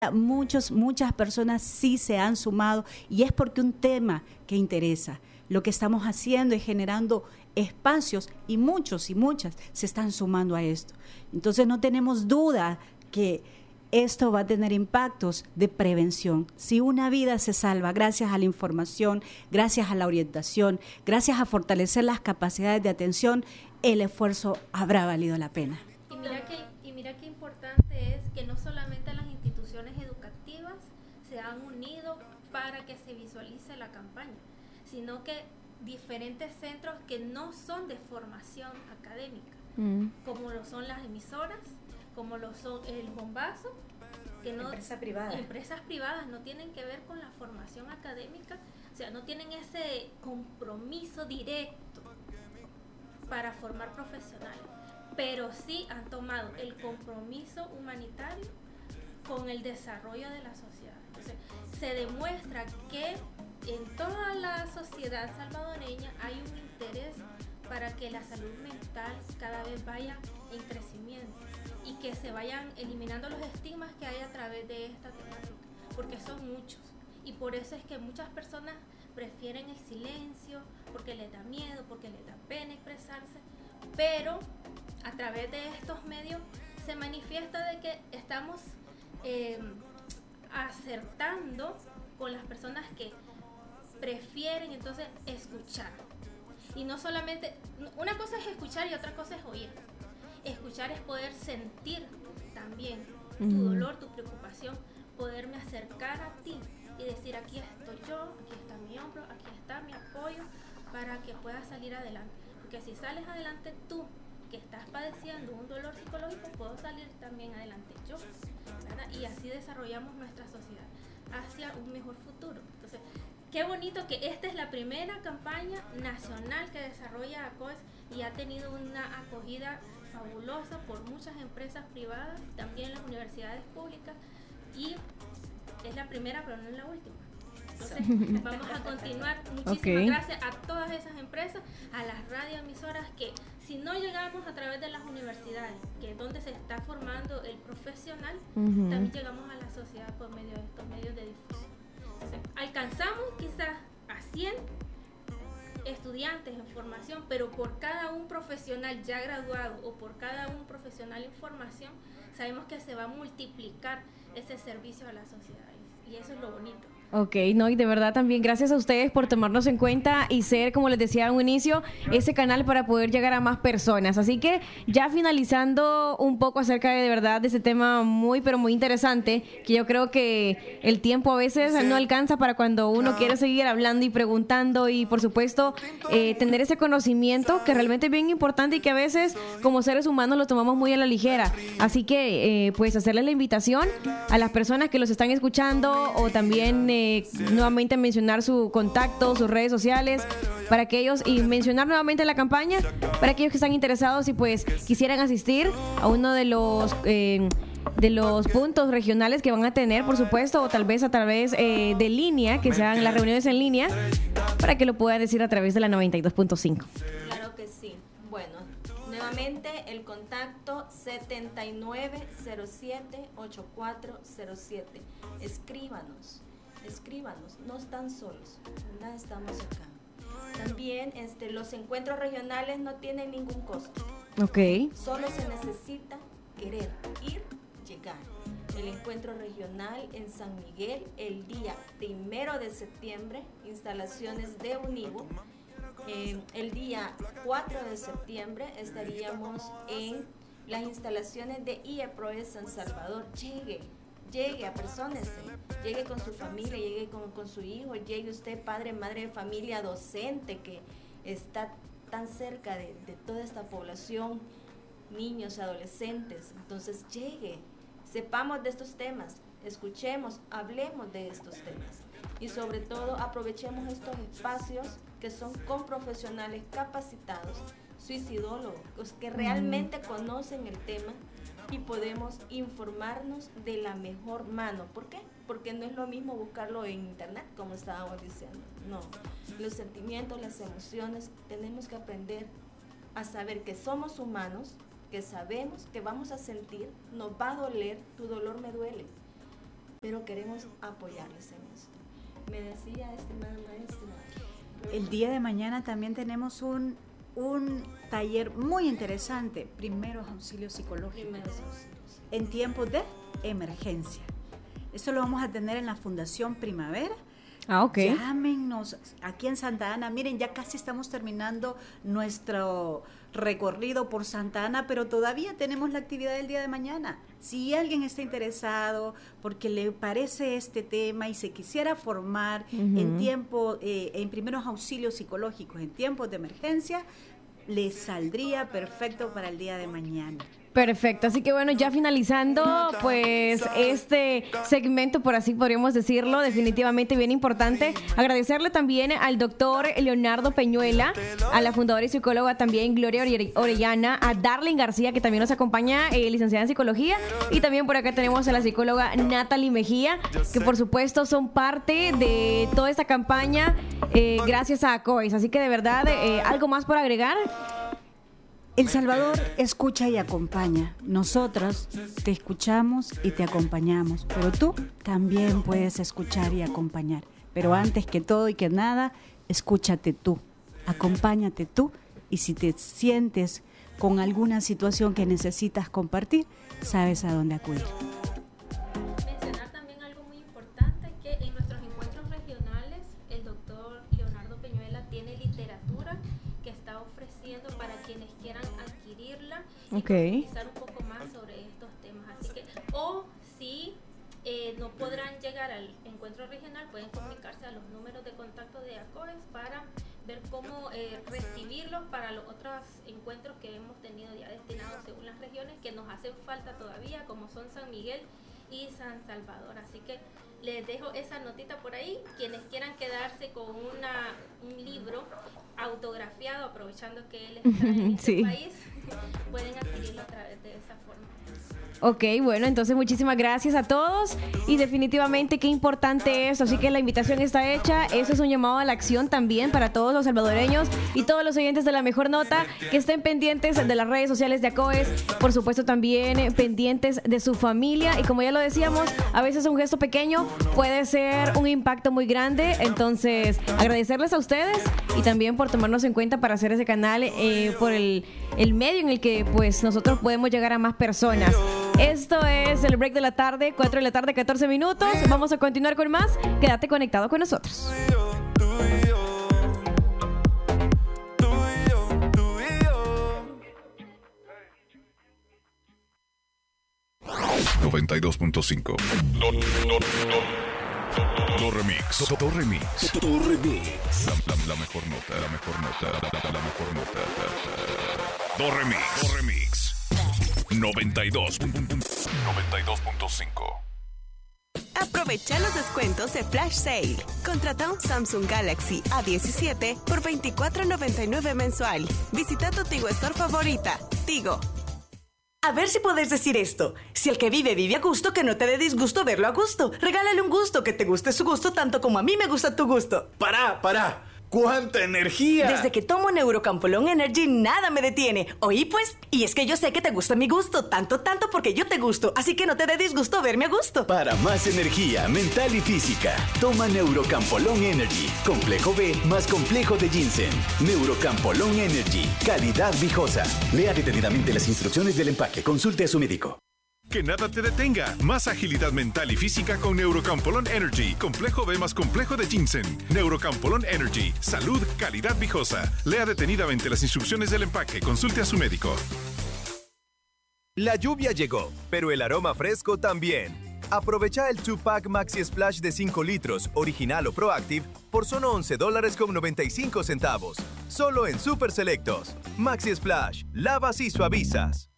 Muchas personas sí se han sumado y es porque un tema que interesa. Lo que estamos haciendo es generando espacios y muchos y muchas se están sumando a esto. Entonces no tenemos duda que esto va a tener impactos de prevención. Si una vida se salva gracias a la información, gracias a la orientación, gracias a fortalecer las capacidades de atención, el esfuerzo habrá valido la pena. Y mira qué importante es que no solamente las instituciones educativas se han unido para que se visualice la campaña, sino que diferentes centros que no son de formación académica, como lo son las emisoras, como lo son el Bombazo, que no, empresas privadas no tienen que ver con la formación académica, o sea, no tienen ese compromiso directo para formar profesionales, pero sí han tomado el compromiso humanitario con el desarrollo de la sociedad. Entonces, se demuestra que en toda la sociedad salvadoreña hay un interés para que la salud mental cada vez vaya en crecimiento y que se vayan eliminando los estigmas que hay a través de esta temática, porque son muchos, y por eso es que muchas personas prefieren el silencio, porque les da miedo, porque les da pena expresarse, pero a través de estos medios se manifiesta de que estamos acertando con las personas que prefieren entonces escuchar. Y no solamente, una cosa es escuchar y otra cosa es oír. Escuchar es poder sentir también tu dolor, tu preocupación, poderme acercar a ti y decir, aquí estoy yo, aquí está mi hombro, aquí está mi apoyo para que puedas salir adelante. Porque si sales adelante tú, que estás padeciendo un dolor psicológico, puedo salir también adelante yo, ¿verdad? Y así desarrollamos nuestra sociedad hacia un mejor futuro. Entonces, qué bonito que esta es la primera campaña nacional que desarrolla ACOES y ha tenido una acogida fabulosa por muchas empresas privadas, también las universidades públicas, y es la primera pero no es la última. Entonces vamos a continuar. Muchísimas gracias a todas esas empresas, a las radioemisoras, que si no llegamos a través de las universidades, que es donde se está formando el profesional, también llegamos a la sociedad por medio de estos medios de difusión. Entonces, alcanzamos quizás a 100 estudiantes en formación, pero por cada un profesional ya graduado o por cada un profesional en formación, sabemos que se va a multiplicar ese servicio a la sociedad, y eso es lo bonito. Ok, no, y de verdad también gracias a ustedes por tomarnos en cuenta y ser, como les decía en un inicio, ese canal para poder llegar a más personas. Así que ya finalizando un poco acerca de verdad de ese tema muy, pero muy interesante, que yo creo que el tiempo a veces no alcanza para cuando uno quiere seguir hablando y preguntando y, por supuesto, tener ese conocimiento que realmente es bien importante y que a veces como seres humanos lo tomamos muy a la ligera. Así que, pues, hacerles la invitación a las personas que los están escuchando o también nuevamente mencionar su contacto, sus redes sociales para aquellos, y mencionar nuevamente la campaña para aquellos que están interesados y pues quisieran asistir a uno de los puntos regionales que van a tener, por supuesto, o tal vez a través de línea, que sean las reuniones en línea, para que lo puedan decir a través de la 92.5. Claro que sí. Bueno, nuevamente el contacto 7907-8407. Escríbanos, no están solos, ¿verdad? Estamos acá. También los encuentros regionales no tienen ningún costo. Solo se necesita querer, ir, llegar. El encuentro regional en San Miguel el día 1 de septiembre, instalaciones de Univo. El día 4 de septiembre estaríamos en las instalaciones de IEPROES San Salvador. Llegue, apersónese, llegue con su familia, llegue con su hijo, llegue usted, padre, madre de familia, docente, que está tan cerca de toda esta población, niños, adolescentes. Entonces llegue, sepamos de estos temas, escuchemos, hablemos de estos temas y sobre todo aprovechemos estos espacios que son con profesionales capacitados, suicidólogos, que realmente conocen el tema, y podemos informarnos de la mejor mano. ¿Por qué? Porque no es lo mismo buscarlo en internet, como estábamos diciendo. No, los sentimientos, las emociones, tenemos que aprender a saber que somos humanos, que sabemos que vamos a sentir, nos va a doler, tu dolor me duele. pero queremos apoyarles en esto. Me decía, estimada maestra. El día de mañana también tenemos un taller muy interesante, primeros auxilios psicológicos en tiempos de emergencia. Esto lo vamos a tener en la Fundación Primavera. Ok. Llámenos aquí en Santa Ana. Miren, ya casi estamos terminando nuestro recorrido por Santa Ana, pero todavía tenemos la actividad del día de mañana. Si alguien está interesado porque le parece este tema y se quisiera formar en primeros auxilios psicológicos en tiempos de emergencia, le saldría perfecto para el día de mañana. Perfecto, así que bueno, ya finalizando pues este segmento, por así podríamos decirlo, definitivamente bien importante, agradecerle también al doctor Leonardo Peñuela, a la fundadora y psicóloga también Gloria Orellana, a Darlene García, que también nos acompaña, licenciada en psicología, y también por acá tenemos a la psicóloga Natalie Mejía, que por supuesto son parte de toda esta campaña gracias a ACOES, así que de verdad, ¿algo más por agregar? El Salvador escucha y acompaña. Nosotros te escuchamos y te acompañamos, pero tú también puedes escuchar y acompañar. Pero antes que todo y que nada, escúchate tú, acompáñate tú, y si te sientes con alguna situación que necesitas compartir, sabes a dónde acudir. Mencionar también algo muy importante, que en nuestros encuentros regionales el doctor Leonardo Peñuela tiene literatura que está ofreciendo para quienes quieran adquirirla y profundizar un poco más sobre estos temas. Así que, o si no podrán llegar al encuentro regional, pueden comunicarse a los números de contacto de ACOES para ver cómo recibirlos para los otros encuentros que hemos tenido ya destinados según las regiones, que nos hacen falta todavía, como son San Miguel y San Salvador. Así que les dejo esa notita por ahí. Quienes quieran quedarse con un libro autografiado, aprovechando que él está en este país, pueden adquirirlo a través de esa forma. Ok, bueno, entonces muchísimas gracias a todos y definitivamente qué importante es, así que la invitación está hecha, eso es un llamado a la acción también para todos los salvadoreños y todos los oyentes de La Mejor Nota que estén pendientes de las redes sociales de ACOES, por supuesto también pendientes de su familia y como ya lo decíamos, a veces un gesto pequeño puede ser un impacto muy grande, entonces agradecerles a ustedes y también por tomarnos en cuenta para hacer ese canal, por el medio en el que pues nosotros podemos llegar a más personas. Esto es el break de la tarde, 4 de la tarde, 14 minutos. Vamos a continuar con más. Quédate conectado con nosotros. 92.5. Torremix. La mejor nota. La mejor nota. Torremix. 92.5. Aprovecha los descuentos de Flash Sale. Contrata un Samsung Galaxy A17 por $24.99 mensual. Visita tu Tigo Store favorita. Tigo. A ver si podés decir esto. Si el que vive a gusto, que no te dé disgusto verlo a gusto. Regálale un gusto, que te guste su gusto tanto como a mí me gusta tu gusto. ¡Para! ¡Cuánta energía! Desde que tomo Neurocampolón Energy, nada me detiene. ¿Oí pues? Y es que yo sé que te gusta mi gusto, tanto porque yo te gusto. Así que no te dé disgusto verme a gusto. Para más energía mental y física, toma Neurocampolón Energy. Complejo B más complejo de ginseng. Neurocampolón Energy. Calidad viejosa. Lea detenidamente las instrucciones del empaque. Consulte a su médico. Que nada te detenga. Más agilidad mental y física con Neurocampolón Energy. Complejo B más complejo de ginseng. Neurocampolón Energy. Salud, calidad viejosa. Lea detenidamente las instrucciones del empaque. Consulte a su médico. La lluvia llegó, pero el aroma fresco también. Aprovecha el 2-pack Maxi Splash de 5 litros, original o Proactive, por solo $11.95. Solo en Super Selectos. Maxi Splash. Lavas y suavizas.